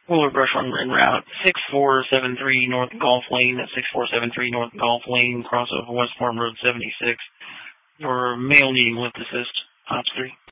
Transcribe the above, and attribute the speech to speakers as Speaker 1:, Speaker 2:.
Speaker 1: Cooler brush on en route. 6473 North Golf Lane. That's 6473 North Golf Lane, crossover West Farm Road 76. For mail needing lift assist. Ops 3.